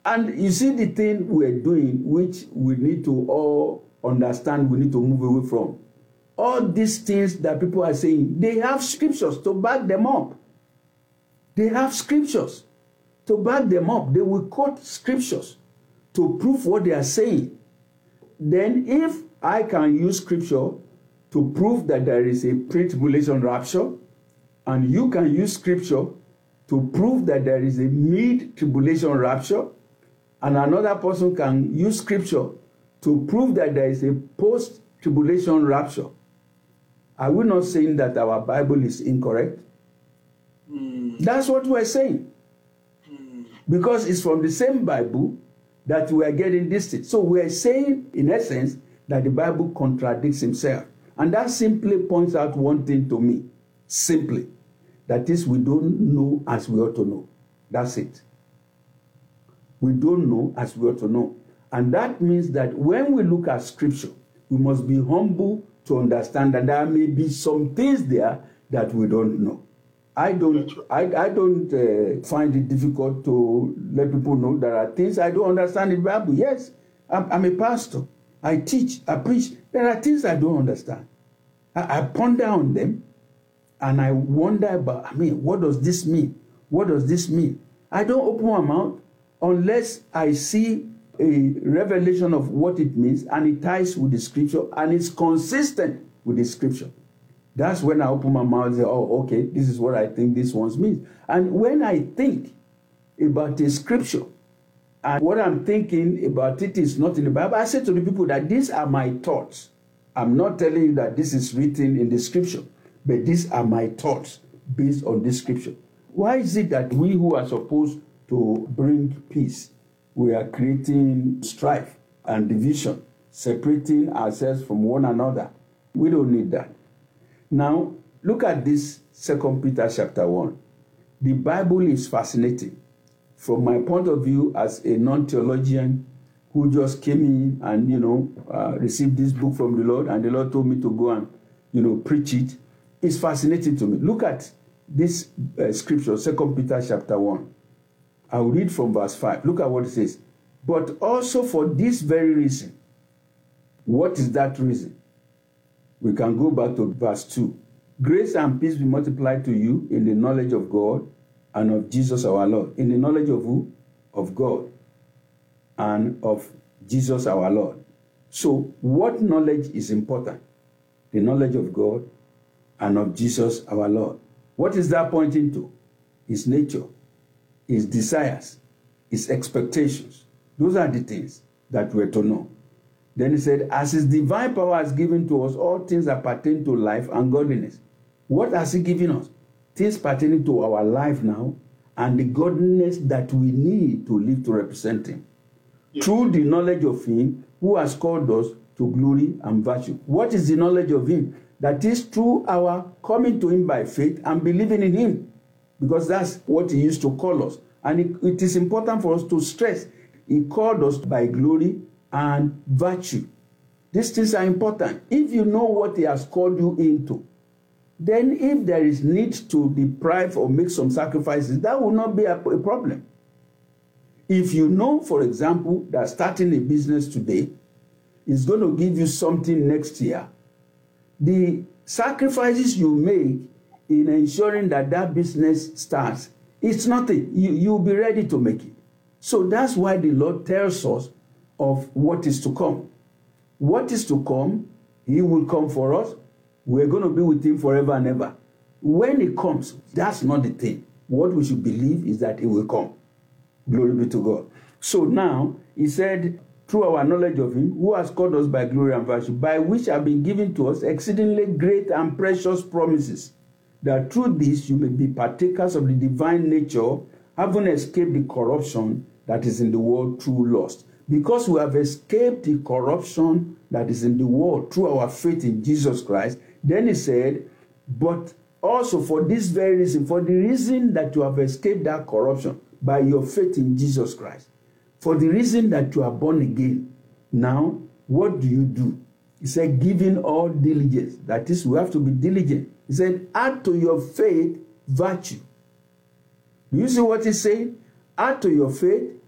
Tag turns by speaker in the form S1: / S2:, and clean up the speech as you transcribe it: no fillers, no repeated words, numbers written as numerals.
S1: And you see the thing we're doing, which we need to all understand, we need to move away from. All these things that people are saying, they have scriptures to back them up. They have scriptures to back them up. They will quote scriptures to prove what they are saying. Then if I can use scripture to prove that there is a pre-tribulation rapture, and you can use scripture to prove that there is a mid-tribulation rapture, and another person can use scripture to prove that there is a post-tribulation rapture, are we not saying that our Bible is incorrect? That's what we're saying. Because it's from the same Bible that we are getting this thing. So we're saying, in essence, that the Bible contradicts himself. And that simply points out one thing to me. Simply. That is, we don't know as we ought to know. That's it. We don't know as we ought to know. And that means that when we look at Scripture, we must be humble to understand that there may be some things there that we don't know. I don't find it difficult to let people know there are things I don't understand in the Bible. Yes, I'm a pastor. I teach, I preach. There are things I don't understand. I ponder on them, and I wonder about, what does this mean? What does this mean? I don't open my mouth unless I see a revelation of what it means, and it ties with the scripture, and it's consistent with the scripture. That's when I open my mouth and say, oh, okay, this is what I think this one means. And when I think about a scripture, and what I'm thinking about it is not in the Bible, I say to the people that these are my thoughts. I'm not telling you that this is written in the scripture, but these are my thoughts based on this scripture. Why is it that we who are supposed to bring peace, we are creating strife and division, separating ourselves from one another? We don't need that. Now, look at this 2 Peter chapter 1. The Bible is fascinating. From my point of view as a non-theologian who just came in and, received this book from the Lord, and the Lord told me to go and, preach it, it's fascinating to me. Look at this scripture, 2 Peter chapter 1. I will read from verse 5. Look at what it says. But also for this very reason. What is that reason? We can go back to verse 2. Grace and peace be multiplied to you in the knowledge of God and of Jesus our Lord. In the knowledge of who? Of God and of Jesus our Lord. So, what knowledge is important? The knowledge of God and of Jesus our Lord. What is that pointing to? His nature, his desires, his expectations. Those are the things that we're to know. Then he said, as his divine power has given to us all things that pertain to life and godliness. What has he given us? Things pertaining to our life now and the godliness that we need to live to represent him. Yes. Through the knowledge of him who has called us to glory and virtue. What is the knowledge of him? That is through our coming to him by faith and believing in him. Because that's what he used to call us. And it is important for us to stress. He called us by glory and virtue. These things are important. If you know what he has called you into, then if there is need to deprive or make some sacrifices, that will not be a problem. If you know, for example, that starting a business today is going to give you something next year, the sacrifices you make in ensuring that that business starts, it's nothing. You'll be ready to make it. So that's why the Lord tells us of what is to come. What is to come, he will come for us. We're going to be with him forever and ever. When it comes, that's not the thing. What we should believe is that it will come. Glory be to God. So now, he said, through our knowledge of him, who has called us by glory and virtue, by which have been given to us exceedingly great and precious promises, that through this you may be partakers of the divine nature, having escaped the corruption that is in the world through lust. Because we have escaped the corruption that is in the world through our faith in Jesus Christ, then he said, but also for this very reason, for the reason that you have escaped that corruption by your faith in Jesus Christ, for the reason that you are born again, now what do? He said, giving all diligence. That is, we have to be diligent. He said, add to your faith virtue. Do you see what he's saying? Add to your faith